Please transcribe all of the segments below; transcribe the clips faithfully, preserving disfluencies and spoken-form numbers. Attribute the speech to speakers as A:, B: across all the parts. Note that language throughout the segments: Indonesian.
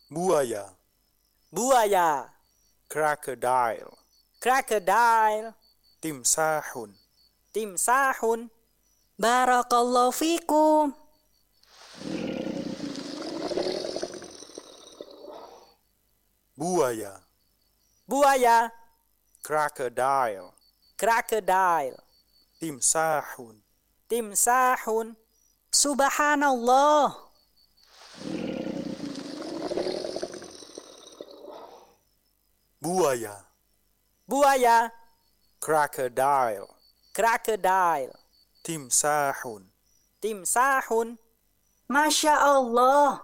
A: Buaya.
B: Buaya.
A: Crocodile.
B: Crocodile.
A: Timsahun.
B: Timsahun.
C: Barakallahu fikum.
A: Buaya.
B: Buaya.
A: Crocodile.
B: Crocodile.
A: Timsahun.
B: Timsahun.
C: Subhanallah.
A: Buaya.
B: Buaya.
A: Crocodile.
B: Crocodile.
A: Timsahun.
B: Timsahun.
C: Masya Allah.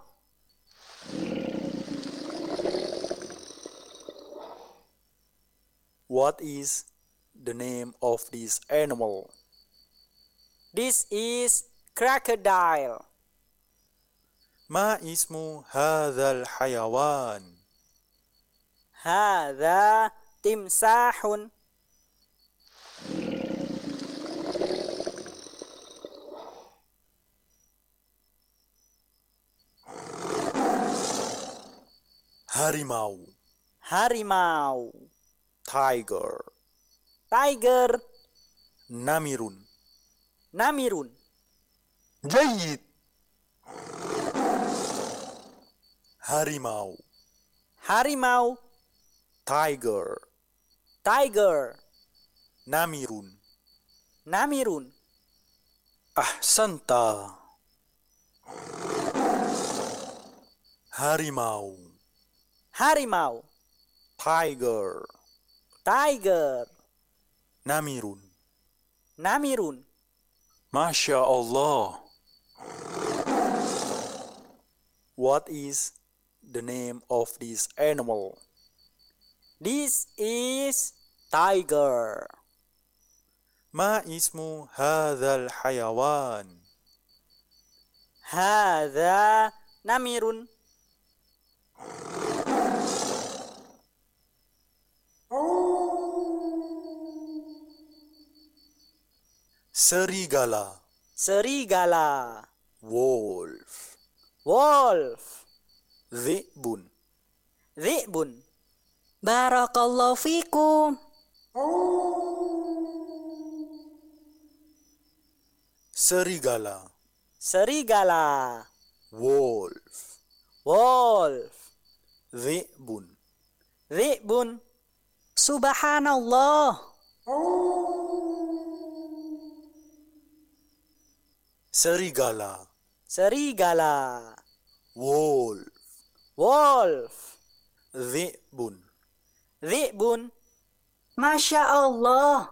A: What is the name of this animal?
B: This is crocodile.
A: ما اسم هذا الحيوان؟
B: هذا تمساح.
A: Harimau.
B: Harimau.
A: Tiger.
B: Tiger.
A: Namirun.
B: Namirun.
A: جيد. Harimau.
B: Harimau.
A: Tiger.
B: Tiger.
A: Namirun.
B: Namirun.
A: Ahsanta. Harimau.
B: Harimau.
A: Tiger.
B: Tiger.
A: Namirun.
B: Namirun.
A: Masya Allah. What is the name of this animal?
B: This is tiger.
A: ما اسم هذا الحيوان؟
B: هذا نمر.
A: Serigala.
B: Serigala.
A: Wolf.
B: Wolf.
A: Dhi'bun.
B: Dhi'bun.
C: Barakallahu fikum.
A: Serigala.
B: Serigala.
A: Wolf.
B: Wolf.
A: Dhi'bun.
B: Dhi'bun.
C: Subhanallah.
A: Serigala.
B: Serigala.
A: Wolf.
B: Wolf.
A: Dhi'bun.
B: Dhi'bun.
C: Masya Allah.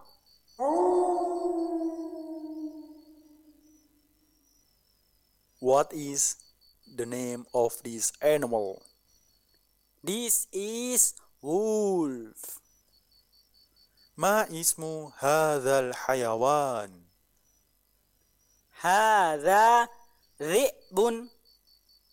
A: What is the name of this animal?
B: This is wolf.
A: ما اسم هذا الحيوان؟
B: هذا ذئب.